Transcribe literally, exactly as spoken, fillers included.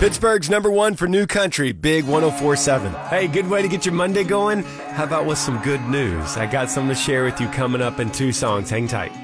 Pittsburgh's number one for new country, Big one oh four point seven. Hey, good way to get your Monday going? How about with some good news? I got something to share with you coming up in two songs. Hang tight.